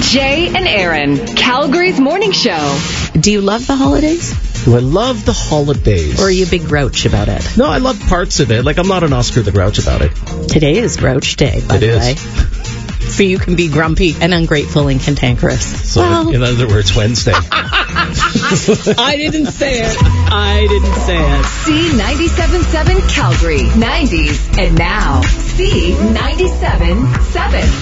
Jay and Aaron, Calgary's morning show. Do you love the holidays? Do I love the holidays? Or are you a big Grouch about it? No, I love parts of it. Like, I'm not an Oscar the Grouch about it. Today is Grouch Day, by the way. So you can be grumpy and ungrateful and cantankerous. So, in other words, Wednesday. I didn't say it. C97.7 Calgary, 90s, and now C97.7.